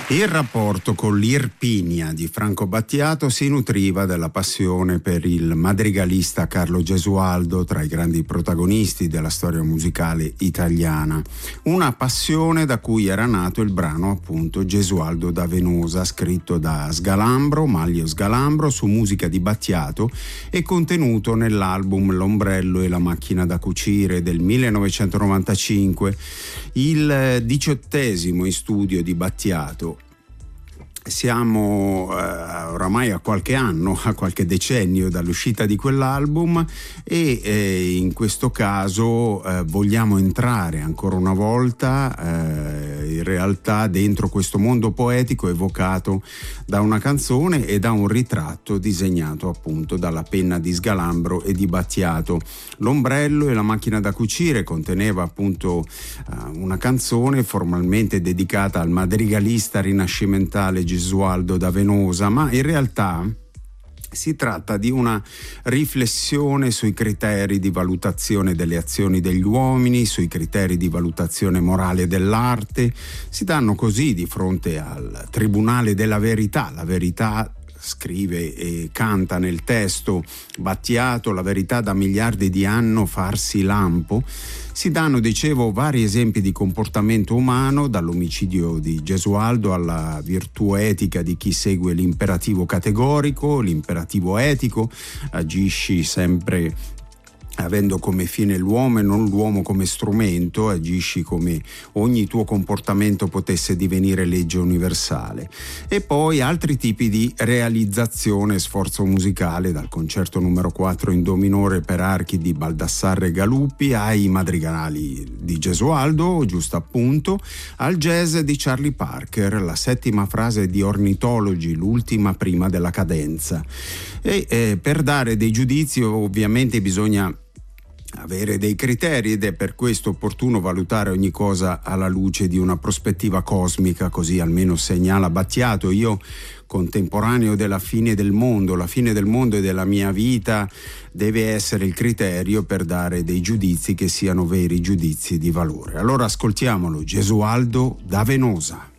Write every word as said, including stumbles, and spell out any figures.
Il rapporto con l'Irpinia di Franco Battiato si nutriva della passione per il madrigalista Carlo Gesualdo, tra i grandi protagonisti della storia musicale italiana. Una passione da cui era nato il brano, appunto, Gesualdo da Venosa, scritto da Sgalambro, Manlio Sgalambro, su musica di Battiato e contenuto nell'album L'ombrello e la macchina da cucire del millenovecentonovantacinque, il diciottesimo in studio di Battiato. Siamo eh, oramai a qualche anno, a qualche decennio dall'uscita di quell'album e eh, in questo caso eh, vogliamo entrare ancora una volta eh, in realtà dentro questo mondo poetico evocato da una canzone e da un ritratto disegnato appunto dalla penna di Sgalambro e di Battiato. L'ombrello e la macchina da cucire conteneva appunto eh, una canzone formalmente dedicata al madrigalista rinascimentale Gesualdo da Venosa, ma in realtà si tratta di una riflessione sui criteri di valutazione delle azioni degli uomini, sui criteri di valutazione morale dell'arte. Si danno così di fronte al tribunale della verità, la verità, scrive e canta nel testo Battiato, la verità da miliardi di anni farsi lampo. Si danno, dicevo, vari esempi di comportamento umano, dall'omicidio di Gesualdo alla virtù etica di chi segue l'imperativo categorico, l'imperativo etico, agisci sempre avendo come fine l'uomo e non l'uomo come strumento, agisci come ogni tuo comportamento potesse divenire legge universale. E poi altri tipi di realizzazione e sforzo musicale, dal concerto numero quattro in do minore per archi di Baldassarre Galuppi ai madrigali di Gesualdo, giusto appunto, al jazz di Charlie Parker, la settima frase di Ornitologi, l'ultima prima della cadenza. E eh, per dare dei giudizi ovviamente bisogna avere dei criteri ed è per questo opportuno valutare ogni cosa alla luce di una prospettiva cosmica, così almeno segnala Battiato. Io, contemporaneo della fine del mondo, la fine del mondo e della mia vita deve essere il criterio per dare dei giudizi che siano veri giudizi di valore. Allora ascoltiamolo, Gesualdo da Venosa.